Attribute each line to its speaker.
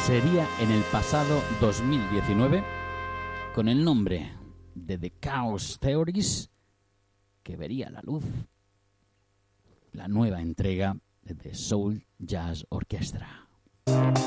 Speaker 1: Sería en el pasado 2019, con el nombre de The Chaos Theories, que vería la luz la nueva entrega de The Soul Jazz Orchestra.